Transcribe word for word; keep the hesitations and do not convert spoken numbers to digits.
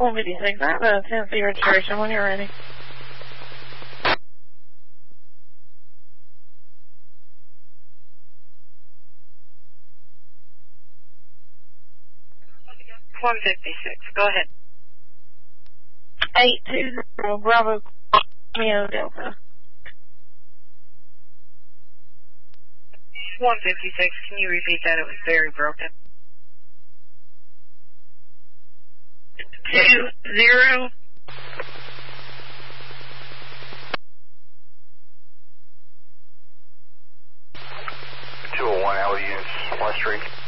one fifty-six, I have a Tennessee registration when you're ready. one fifty-six, go ahead. eight two zero Bravo Romeo Delta. one fifty-six, can you repeat that? It was very broken. Two zero. two oh one Alley Units, West Street.